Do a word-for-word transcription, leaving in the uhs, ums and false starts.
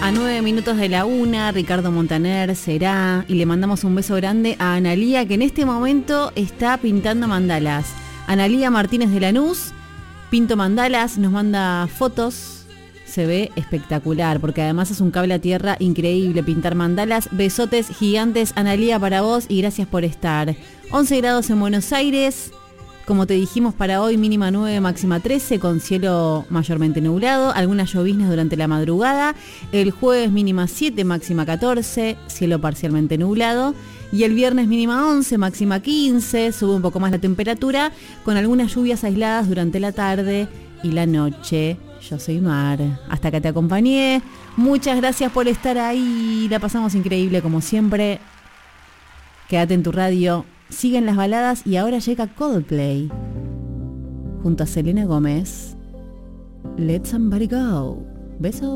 A nueve minutos de la una, Ricardo Montaner será, y le mandamos un beso grande a Analía, que en este momento está pintando mandalas. Analía Martínez de Lanús, pinto mandalas, nos manda fotos, se ve espectacular, porque además es un cable a tierra increíble pintar mandalas. Besotes gigantes, Analía, para vos, y gracias por estar. once grados en Buenos Aires. Como te dijimos, para hoy mínima nueve, máxima trece, con cielo mayormente nublado, algunas lloviznas durante la madrugada. El jueves mínima siete, máxima catorce, cielo parcialmente nublado. Y el viernes mínima once, máxima quince, sube un poco más la temperatura, con algunas lluvias aisladas durante la tarde y la noche. Yo soy Mar, hasta acá te acompañé. Muchas gracias por estar ahí, la pasamos increíble como siempre. Quédate en tu radio. Siguen las baladas y ahora llega Coldplay junto a Selena Gómez. Let Somebody Go. Besos.